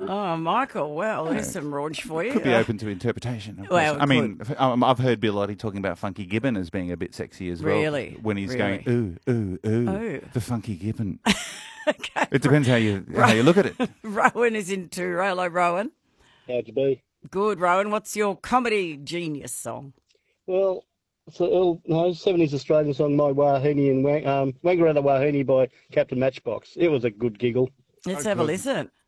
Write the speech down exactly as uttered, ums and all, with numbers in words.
Oh, Michael, well, there's some raunch for you. Could be open to interpretation. Of Well, course. I mean, um, I've heard Bill Oddie talking about Funky Gibbon as being a bit sexy as well. Really? When he's Really? going, ooh, ooh, ooh, Ooh. the Funky Gibbon. Okay. It depends how you how you look at it. Rowan is into Hello, Rowan. How'd you be? Good, Rowan. What's your comedy genius song? Well, it's an early, no, seventies Australian song, My Wahine and Wang, um, Wangara the Wahine by Captain Matchbox. It was a good giggle. Let's Oh, have a good. listen.